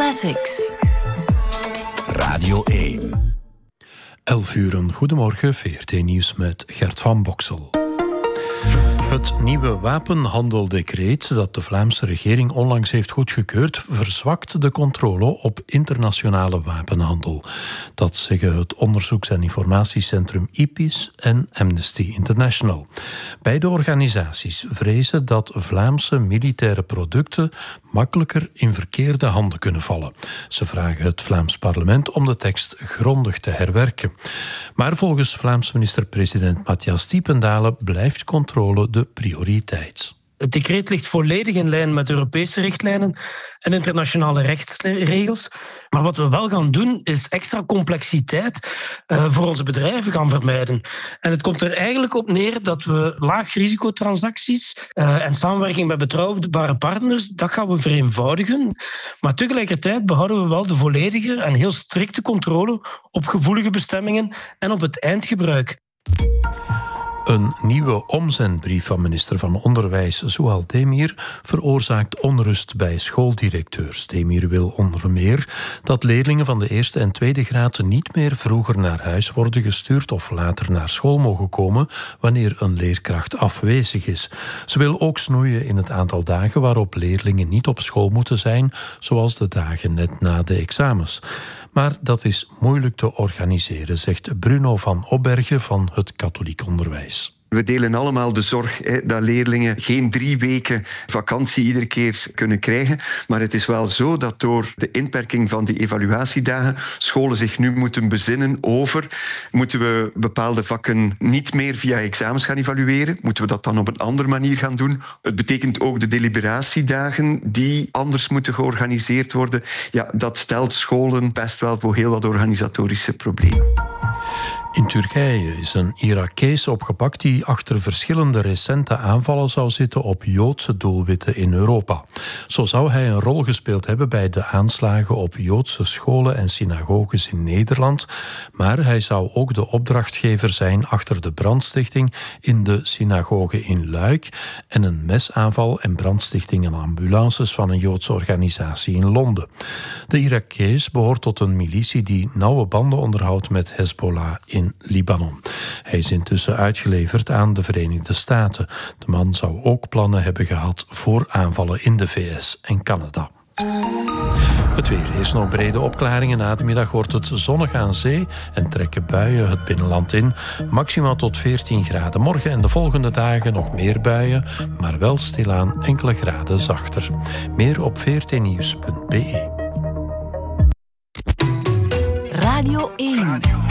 Classics. Radio 1. 11 uur, goedemorgen, VRT Nieuws met Gert van Boksel. Het nieuwe wapenhandeldecreet dat de Vlaamse regering onlangs heeft goedgekeurd verzwakt de controle op internationale wapenhandel. Dat zeggen het onderzoeks- en informatiecentrum IPIS en Amnesty International. Beide organisaties vrezen dat Vlaamse militaire producten makkelijker in verkeerde handen kunnen vallen. Ze vragen het Vlaams parlement om de tekst grondig te herwerken. Maar volgens Vlaams minister-president Matthias Diependalen blijft controle de prioriteit. Het decreet ligt volledig in lijn met Europese richtlijnen en internationale rechtsregels. Maar wat we wel gaan doen, is extra complexiteit voor onze bedrijven gaan vermijden. En het komt er eigenlijk op neer dat we laag-risicotransacties en samenwerking met betrouwbare partners, dat gaan we vereenvoudigen. Maar tegelijkertijd behouden we wel de volledige en heel strikte controle op gevoelige bestemmingen en op het eindgebruik. Een nieuwe omzendbrief van minister van Onderwijs Zouhal Demir veroorzaakt onrust bij schooldirecteurs. Demir wil onder meer dat leerlingen van de eerste en tweede graad niet meer vroeger naar huis worden gestuurd of later naar school mogen komen wanneer een leerkracht afwezig is. Ze wil ook snoeien in het aantal dagen waarop leerlingen niet op school moeten zijn, zoals de dagen net na de examens. Maar dat is moeilijk te organiseren, zegt Bruno van Opbergen van het katholiek onderwijs. We delen allemaal de zorg dat leerlingen geen 3 weken vakantie iedere keer kunnen krijgen. Maar het is wel zo dat door de inperking van die evaluatiedagen scholen zich nu moeten bezinnen over: moeten we bepaalde vakken niet meer via examens gaan evalueren? Moeten we dat dan op een andere manier gaan doen? Het betekent ook de deliberatiedagen die anders moeten georganiseerd worden. Ja, dat stelt scholen best wel voor heel wat organisatorische problemen. In Turkije is een Irakees opgepakt die achter verschillende recente aanvallen zou zitten op Joodse doelwitten in Europa. Zo zou hij een rol gespeeld hebben bij de aanslagen op Joodse scholen en synagoges in Nederland, maar hij zou ook de opdrachtgever zijn achter de brandstichting in de synagoge in Luik en een mesaanval en brandstichting aan ambulances van een Joodse organisatie in Londen. De Irakees behoort tot een militie die nauwe banden onderhoudt met Hezbollah in Libanon. Hij is intussen uitgeleverd aan de Verenigde Staten. De man zou ook plannen hebben gehad voor aanvallen in de VS en Canada. Het weer. Eerst nog brede opklaringen. Na de middag wordt het zonnig aan zee en trekken buien het binnenland in. Maximaal tot 14 graden. Morgen en de volgende dagen nog meer buien, maar wel stilaan enkele graden zachter. Meer op vrtnieuws.be. Radio 1.